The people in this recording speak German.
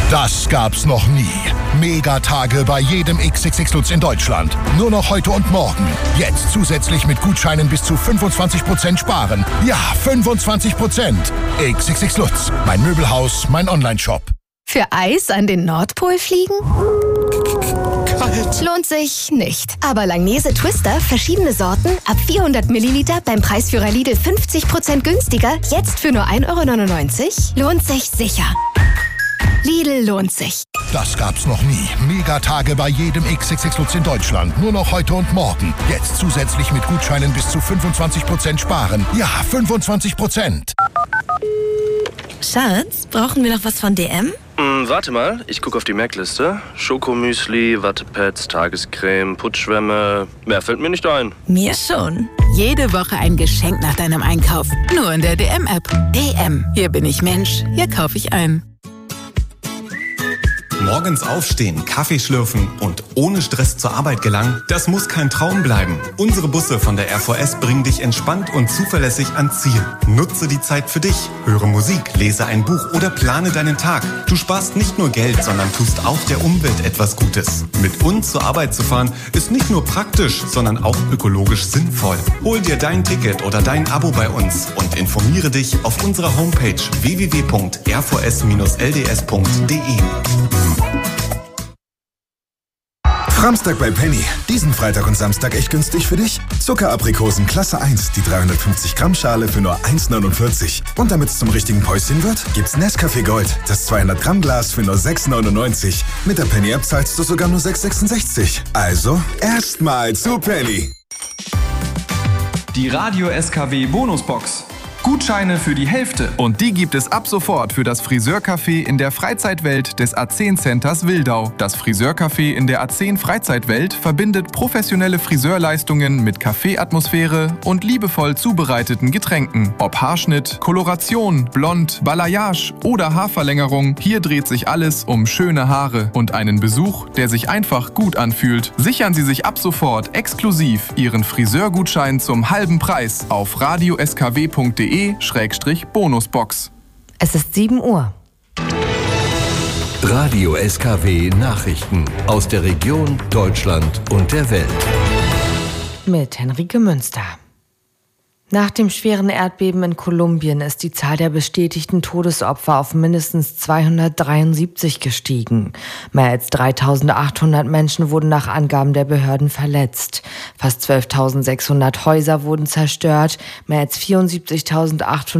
Das gab's noch nie. Megatage bei jedem XXX Lutz in Deutschland. Nur noch heute und morgen. Jetzt zusätzlich mit Gutscheinen bis zu 25% sparen. Ja, 25%. XXX Lutz. Mein Möbelhaus, mein Onlineshop. Für Eis an den Nordpol fliegen? Kalt. Lohnt sich nicht. Aber Langnese Twister, verschiedene Sorten, ab 400 Milliliter beim Preisführer Lidl 50% günstiger, jetzt für nur 1,99 €? Lohnt sich sicher. Lidl lohnt sich. Das gab's noch nie. Megatage bei jedem XXX Lutz in Deutschland. Nur noch heute und morgen. Jetzt zusätzlich mit Gutscheinen bis zu 25% sparen. Ja, 25%. Schatz, brauchen wir noch was von DM? Warte mal, ich gucke auf die Merkliste. Schokomüsli, Wattepads, Tagescreme, Putzschwämme. Mehr fällt mir nicht ein. Mir schon. Jede Woche ein Geschenk nach deinem Einkauf. Nur in der DM-App. DM. Hier bin ich Mensch. Hier kaufe ich ein. Morgens aufstehen, Kaffee schlürfen und ohne Stress zur Arbeit gelangen, das muss kein Traum bleiben. Unsere Busse von der RVS bringen dich entspannt und zuverlässig ans Ziel. Nutze die Zeit für dich. Höre Musik, lese ein Buch oder plane deinen Tag. Du sparst nicht nur Geld, sondern tust auch der Umwelt etwas Gutes. Mit uns zur Arbeit zu fahren, ist nicht nur praktisch, sondern auch ökologisch sinnvoll. Hol dir dein Ticket oder dein Abo bei uns und informiere dich auf unserer Homepage www.rvs-lds.de. Samstag bei Penny. Diesen Freitag und Samstag echt günstig für dich? Zuckeraprikosen Klasse 1, die 350 Gramm Schale für nur 1,49. Und damit es zum richtigen Päuschen wird, gibt's Nescafé Gold, das 200 Gramm Glas für nur 6,99. Mit der Penny App zahlst du sogar nur 6,66. Also erstmal zu Penny. Die Radio SKW Bonusbox. Gutscheine für die Hälfte. Und die gibt es ab sofort für das Friseurcafé in der Freizeitwelt des A10 Centers Wildau. Das Friseurcafé in der A10 Freizeitwelt verbindet professionelle Friseurleistungen mit Café-Atmosphäre und liebevoll zubereiteten Getränken. Ob Haarschnitt, Koloration, Blond, Balayage oder Haarverlängerung, hier dreht sich alles um schöne Haare und einen Besuch, der sich einfach gut anfühlt. Sichern Sie sich ab sofort exklusiv Ihren Friseurgutschein zum halben Preis auf radioskw.de/Bonusbox. Es ist 7 Uhr. Radio SKW Nachrichten aus der Region, Deutschland und der Welt. Mit Henrike Münster. Nach dem schweren Erdbeben in Kolumbien ist die Zahl der bestätigten Todesopfer auf mindestens 273 gestiegen. Mehr als 3.800 Menschen wurden nach Angaben der Behörden verletzt. Fast 12.600 Häuser wurden zerstört, mehr als 74.800